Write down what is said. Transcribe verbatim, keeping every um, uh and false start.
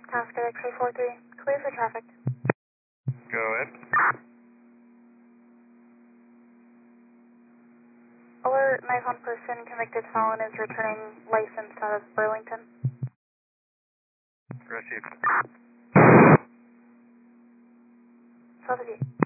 Tasker X-ray four three, clear for traffic. Go ahead. Alert, knife on person, convicted felon is returning license out of Burlington. Received. South of you.